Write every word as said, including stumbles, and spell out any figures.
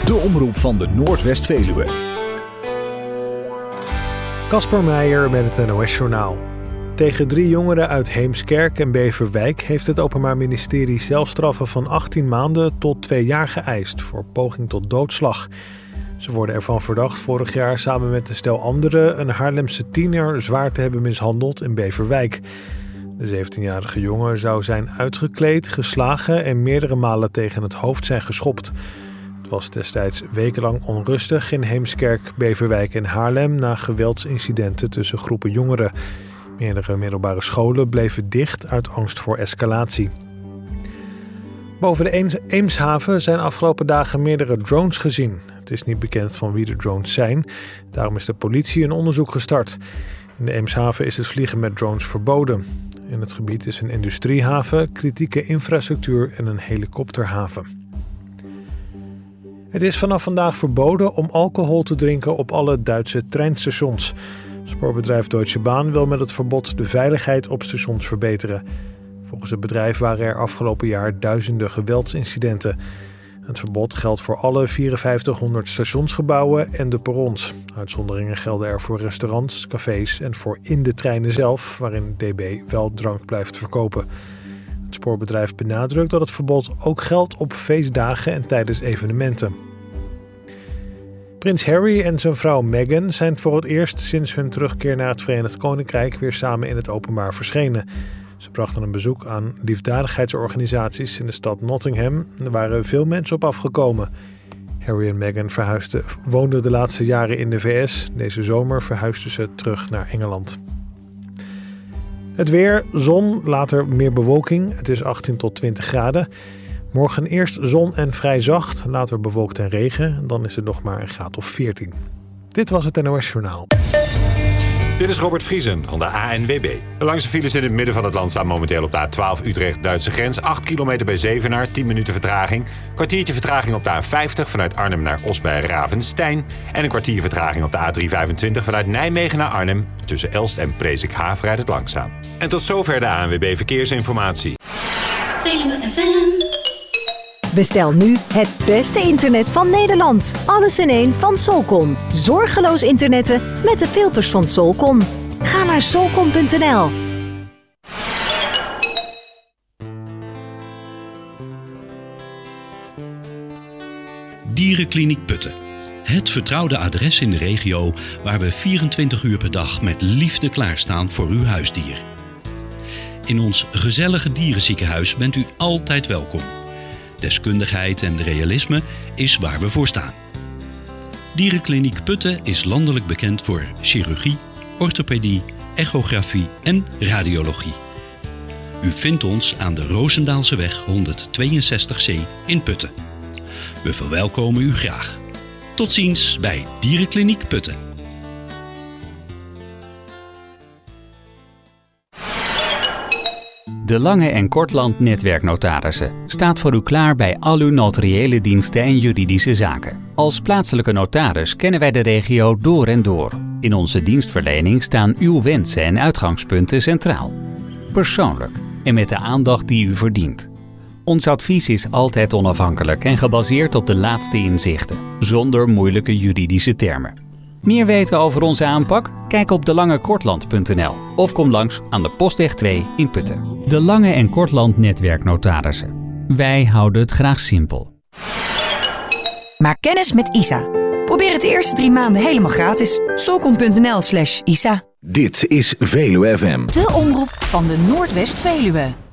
De omroep van de Noordwest-Veluwe. Casper Meijer met het N O S-journaal. Tegen drie jongeren uit Heemskerk en Beverwijk heeft het Openbaar Ministerie celstraffen van achttien maanden tot twee jaar geëist voor poging tot doodslag. Ze worden ervan verdacht vorig jaar samen met een stel anderen een Haarlemse tiener zwaar te hebben mishandeld in Beverwijk. De zeventienjarige jongen zou zijn uitgekleed, geslagen en meerdere malen tegen het hoofd zijn geschopt. Het was destijds wekenlang onrustig in Heemskerk, Beverwijk en Haarlem na geweldsincidenten tussen groepen jongeren. Meerdere middelbare scholen bleven dicht uit angst voor escalatie. Boven de Eemshaven zijn afgelopen dagen meerdere drones gezien. Het is niet bekend van wie de drones zijn. Daarom is de politie een onderzoek gestart. In de Eemshaven is het vliegen met drones verboden. In het gebied is een industriehaven, kritieke infrastructuur en een helikopterhaven. Het is vanaf vandaag verboden om alcohol te drinken op alle Duitse treinstations. Spoorbedrijf Deutsche Bahn wil met het verbod de veiligheid op stations verbeteren. Volgens het bedrijf waren er afgelopen jaar duizenden geweldsincidenten. Het verbod geldt voor alle vierenvijftighonderd stationsgebouwen en de perrons. Uitzonderingen gelden er voor restaurants, cafés en voor in de treinen zelf, waarin D B wel drank blijft verkopen. Het spoorbedrijf benadrukt dat het verbod ook geldt op feestdagen en tijdens evenementen. Prins Harry en zijn vrouw Meghan zijn voor het eerst sinds hun terugkeer naar het Verenigd Koninkrijk weer samen in het openbaar verschenen. Ze brachten een bezoek aan liefdadigheidsorganisaties in de stad Nottingham. Er waren veel mensen op afgekomen. Harry en Meghan verhuisden, woonden de laatste jaren in de V S. Deze zomer verhuisden ze terug naar Engeland. Het weer, zon, later meer bewolking. Het is achttien tot twintig graden. Morgen eerst zon en vrij zacht, later bewolkt en regen. Dan is het nog maar een graad of veertien. Dit was het N O S-journaal. Dit is Robert Vriesen van de A N W B. De langste files in het midden van het land staan momenteel op de A twaalf Utrecht-Duitse grens. acht kilometer bij Zevenaar, tien minuten vertraging. Kwartiertje vertraging op de A vijftig vanuit Arnhem naar Os bij Ravenstein. En een kwartier vertraging op de A driehonderdvijfentwintig vanuit Nijmegen naar Arnhem. Tussen Elst en Presikhaaf rijdt het langzaam. En tot zover de A N W B Verkeersinformatie. Veluwe F M. Bestel nu het beste internet van Nederland. Alles in één van Solcon. Zorgeloos internetten met de filters van Solcon. Ga naar solcon punt n l. Dierenkliniek Putten. Het vertrouwde adres in de regio waar we vierentwintig uur per dag met liefde klaarstaan voor uw huisdier. In ons gezellige dierenziekenhuis bent u altijd welkom. Deskundigheid en realisme is waar we voor staan. Dierenkliniek Putten is landelijk bekend voor chirurgie, orthopedie, echografie en radiologie. U vindt ons aan de Roosendaalseweg honderdtweeënzestig C in Putten. We verwelkomen u graag. Tot ziens bij Dierenkliniek Putten. De Lange en Kortland Netwerknotarissen staat voor u klaar bij al uw notariële diensten en juridische zaken. Als plaatselijke notaris kennen wij de regio door en door. In onze dienstverlening staan uw wensen en uitgangspunten centraal. Persoonlijk en met de aandacht die u verdient. Ons advies is altijd onafhankelijk en gebaseerd op de laatste inzichten, zonder moeilijke juridische termen. Meer weten over onze aanpak? Kijk op de lange kortland punt n l of kom langs aan de Postweg twee in Putten. De Lange en Kortland Netwerknotarissen. Wij houden het graag simpel. Maak kennis met I S A. Probeer het de eerste drie maanden helemaal gratis. solcon punt n l slash I S A. Dit is Veluwe F M. De omroep van de Noordwest-Veluwe.